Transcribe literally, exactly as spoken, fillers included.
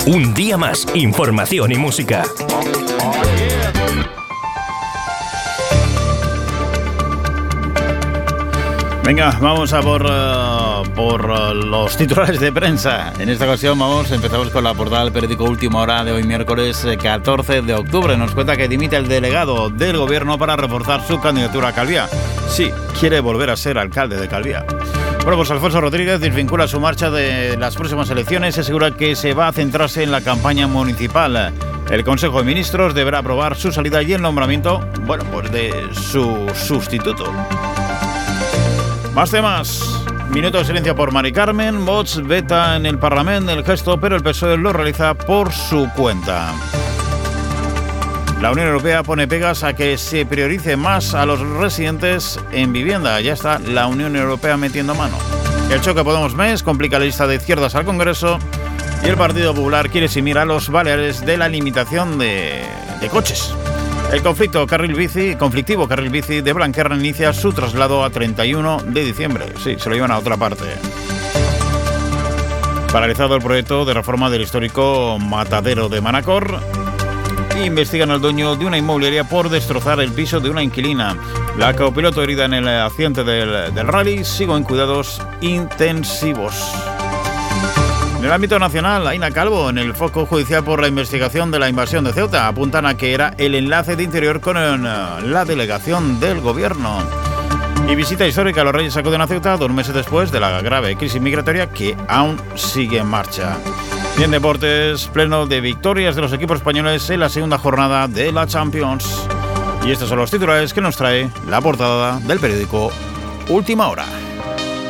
Un día más, información y música. Venga, vamos a por, uh, por uh, los titulares de prensa. En esta ocasión vamos, empezamos con la portada del periódico Última Hora de hoy miércoles catorce de octubre. Nos cuenta que dimite el delegado del gobierno para reforzar su candidatura a Calviá. Sí, quiere volver a ser alcalde de Calviá. Bueno, pues Alfonso Rodríguez desvincula su marcha de las próximas elecciones y asegura que se va a centrarse en la campaña municipal. El Consejo de Ministros deberá aprobar su salida y el nombramiento, bueno, pues de su sustituto. Más temas. Minuto de silencio por Mari Carmen. Vox veta en el Parlamento el gesto, pero el P S O E lo realiza por su cuenta. La Unión Europea pone pegas a que se priorice más a los residentes en vivienda. Ya está la Unión Europea metiendo mano. El choque Podemos-Mes complica la lista de izquierdas al Congreso y el Partido Popular quiere eximir a los Baleares de la limitación de, de coches. El conflicto carril bici, conflictivo carril bici de Blanquerna inicia su traslado a treinta y uno de diciembre. Sí, se lo llevan a otra parte. Paralizado el proyecto de reforma del histórico Matadero de Manacor. Investigan al dueño de una inmobiliaria por destrozar el piso de una inquilina. La copiloto herida en el accidente del, del rally sigue en cuidados intensivos. En el ámbito nacional, Aina Calvo, en el foco judicial por la investigación de la invasión de Ceuta, apuntan a que era el enlace de Interior con la delegación del gobierno. Y visita histórica a los Reyes acuden a Ceuta dos meses después de la grave crisis migratoria que aún sigue en marcha. Y en deportes, pleno de victorias de los equipos españoles en la segunda jornada de la Champions. Y estos son los titulares que nos trae la portada del periódico Última Hora.